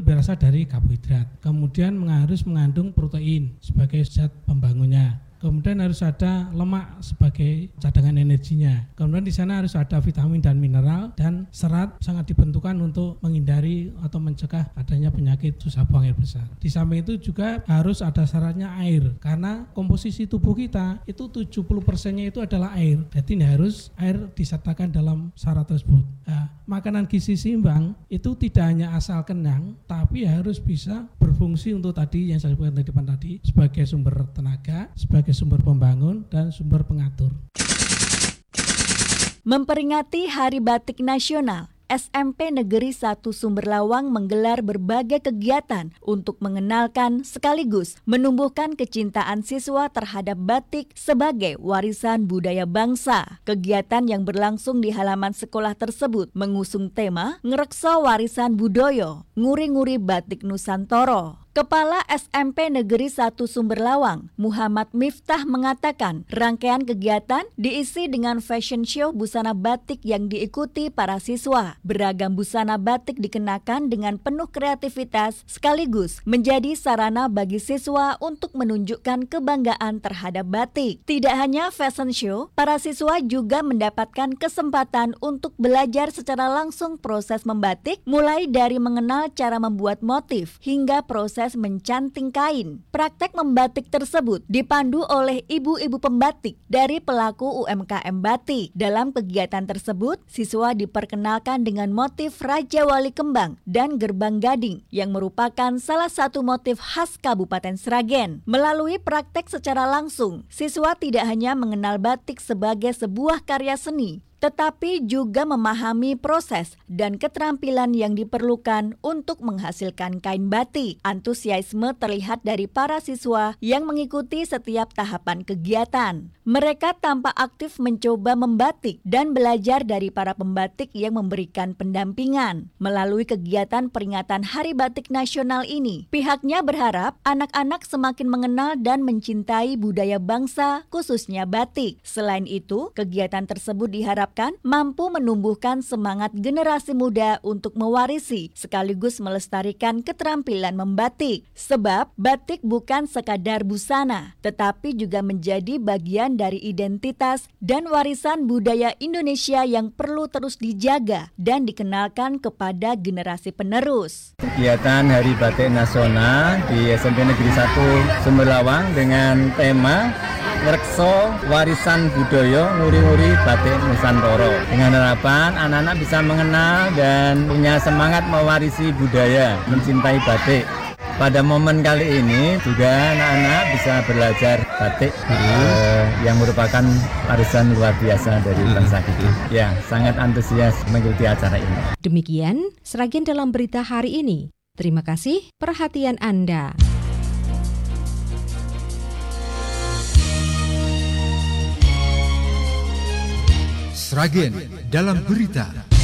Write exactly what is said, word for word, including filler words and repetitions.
berasal dari karbohidrat. Kemudian harus mengandung protein sebagai zat pembangunnya. Kemudian harus ada lemak sebagai cadangan energinya. Kemudian di sana harus ada vitamin dan mineral, dan serat sangat dibentukkan untuk menghindari atau mencegah adanya penyakit susah buang air besar. Di samping itu juga harus ada syaratnya air, karena komposisi tubuh kita itu tujuh puluh persennya itu adalah air. Jadi ini harus air disertakan dalam syarat tersebut. Nah, makanan gizi seimbang itu tidak hanya asal kenyang, tapi harus bisa berfungsi untuk tadi yang saya sebutkan di depan tadi, sebagai sumber tenaga, sebagai sumber pembangun, dan sumber pengatur. Memperingati Hari Batik Nasional, S M P Negeri satu Sumberlawang menggelar berbagai kegiatan untuk mengenalkan sekaligus menumbuhkan kecintaan siswa terhadap batik sebagai warisan budaya bangsa. Kegiatan yang berlangsung di halaman sekolah tersebut mengusung tema Ngrekso Warisan Budoyo, Nguri-nguri Batik Nusantara. Kepala S M P Negeri satu Sumberlawang, Muhammad Miftah mengatakan, rangkaian kegiatan diisi dengan fashion show busana batik yang diikuti para siswa. Beragam busana batik dikenakan dengan penuh kreativitas sekaligus menjadi sarana bagi siswa untuk menunjukkan kebanggaan terhadap batik. Tidak hanya fashion show, para siswa juga mendapatkan kesempatan untuk belajar secara langsung proses membatik, mulai dari mengenal cara membuat motif hingga proses mencanting kain. Praktek membatik tersebut dipandu oleh ibu-ibu pembatik dari pelaku U M K M batik. Dalam kegiatan tersebut, siswa diperkenalkan dengan motif Raja Wali Kembang dan Gerbang Gading yang merupakan salah satu motif khas Kabupaten Sragen. Melalui praktek secara langsung, siswa tidak hanya mengenal batik sebagai sebuah karya seni, tetapi juga memahami proses dan keterampilan yang diperlukan untuk menghasilkan kain batik. Antusiasme terlihat dari para siswa yang mengikuti setiap tahapan kegiatan. Mereka tampak aktif mencoba membatik dan belajar dari para pembatik yang memberikan pendampingan. Melalui kegiatan peringatan Hari Batik Nasional ini, pihaknya berharap anak-anak semakin mengenal dan mencintai budaya bangsa, khususnya batik. Selain itu, kegiatan tersebut diharapkan mampu menumbuhkan semangat generasi muda untuk mewarisi sekaligus melestarikan keterampilan membatik. Sebab batik bukan sekadar busana, tetapi juga menjadi bagian dari identitas dan warisan budaya Indonesia yang perlu terus dijaga dan dikenalkan kepada generasi penerus. Kegiatan Hari Batik Nasional di S M P Negeri satu Sumberlawang dengan tema Ngrekso Warisan Budaya, Nguri-nguri Batik Nusantara. Dengan harapan anak-anak bisa mengenal dan punya semangat mewarisi budaya, mencintai batik. Pada momen kali ini juga anak-anak bisa belajar batik hmm. eh, yang merupakan warisan luar biasa dari bangsa kita. Ya, sangat antusias mengikuti acara ini. Demikian Sragen dalam berita hari ini. Terima kasih perhatian Anda. Sragen dalam berita.